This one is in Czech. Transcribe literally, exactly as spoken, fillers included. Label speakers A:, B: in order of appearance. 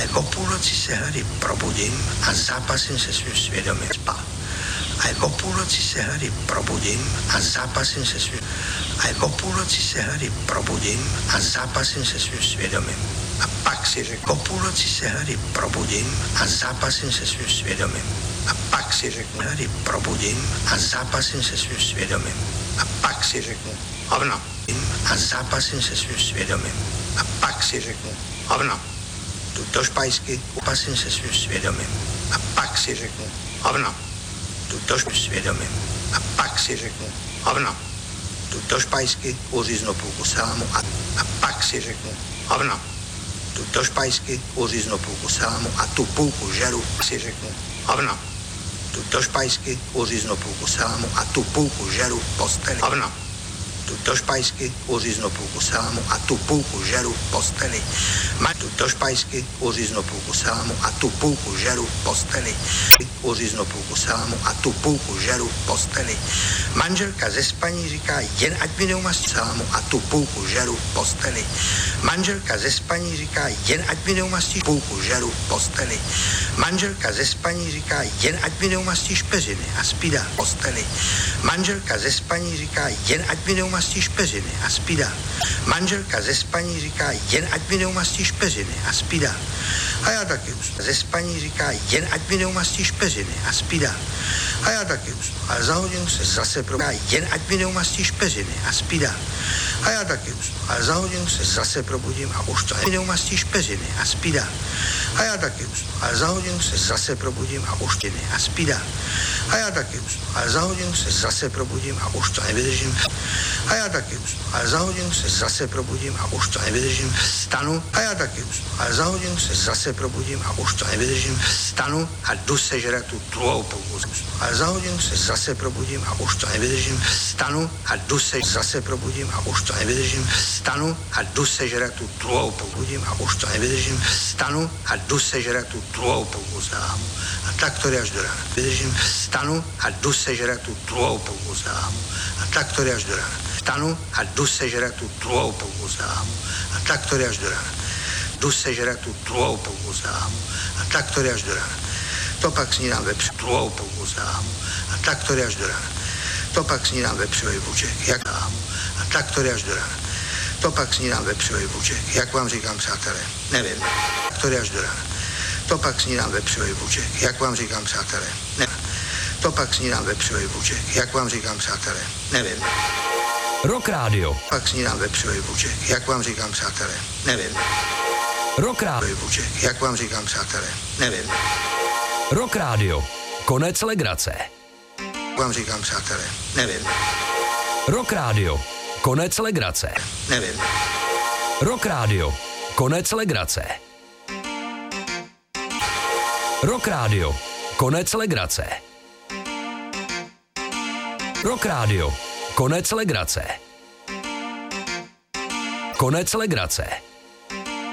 A: A o půlnoci se hlady probudím a zápasím se svým svědomím. Spal. A o půlnoci se hlady probudím a zápasím se svým. A o půlnoci se hlady probudím a zápasím se svým svědomím. A pak si řeknu, o půlnoci se hlady probudím a zápasím se svým svědomím. A pak si řeknu, hlady probudím a zápasím se svým svědomím. A pak si řeknu, hovno. A zápasím se svým svědomím. A pak si řeknu, hovno. Jdu do špajsky, upasím se svým svědomím. A pak si řeknu, hovno. Jdu do svým svědomím. A pak si řeknu, hovno. Jdu do špajsky, uříznu půlku salámu a, a pak si řeknu, hovno. Jdu do špajsky, uříznu půlku salámu a tu půlku žeru si řeknu, hovno. Jdu do špajsky, uříznu půlku salámu a tu půlku žeru v posteli, hovno. Jdu do špajsky, uříznu půlku salámu a tu půlku žeru v posteli. Jdu do špajsky, uříznu půlku salámu a tu půlku žeru v posteli. Uříznu půlku salámu a tu půlku žeru v posteli. Manželka ze spaní říká, jen ať mi neumastí salámu a tu půlku žeru v posteli. Manželka ze spaní říká, jen ať mi neumastíš půlku žeru v posteli. Manželka ze spaní říká, jen ať mi neumastíš peřiny a spídá v posteli. Manželka ze spaní říká, jen ať mi neumastíš peřiny a spídá. Manželka ze spaní říká, jen ať mi neumastíš peřiny a spídá. A já taky usnu. Ze spaní říká, jen ať mi neumastíš peřiny a spídá. A já taky usnu. Ale za hodinu se zase probudím, jen ať mi neumastíš peřiny a spídá. A já taky usnu. Ale za hodinu se zase probudím a už to neumastíš peřiny a spídá. A já taky usnu. Ale za hodinu se zase probudím a už těny a spídá. A já taky usnu. Ale za hodinu se zase probudím a už to nevydržím. A já taky usnu. Ale za hodinu se zase probudím a už to nevydržím. Vstanu. A já taky usnu. Ale za hodinu se zase probudím a už to nevydržím. Vstanu a jdu sežrat tu druhou půlku. Ale za hodinu se zase probudím a už to nevydržím. Vstanu a jdu se zase probudím a už to nevydržím. Vstanu a jdu sežrat tu druhou půlku. A už to nevydržím. Vstanu a jdu sežrat tu druhou půlku salámu. A tak to jde až do rána. Vydržím. Vstanu a jdu sežrat tu druhou půlku salámu. A tak to jde až do rána. Vstanu a jdu sežrat tu druhou půlku salámu. A tak to jde až do rána. Jdu sežrat tu druhou půlku salámu. A tak to jde až do rána. To pak snídám vepřový druhou půlku salámu. A tak to jde až do rána. To pak snídám vepřový buček, jak salámu. A tak to jde až do rána. To pak snídám vepřový buček, jak vám říkám, přátelé, nevím. Tak to jde až do rána. To pak snídám vepřový buček, jak vám říkám, přátelé, nevím. To pak snídám vepřový buček, jak vám říkám, přátelé, nevím.
B: Rock Radio.
A: Pak snídám vepřový buček, jak vám říkám, přátelé, nevím.
B: Rock Radio.
A: Buček, jak vám říkám, přátelé, nevím.
B: Rock Radio. Konec legrace.
A: Jak vám říkám, přátelé, nevím.
B: Rock Radio. Konec legrace.
A: Nevím.
B: Rock Radio. Konec legrace. Rock Radio. Konec legrace. Rock Radio. Konec legrace. Konec legrace.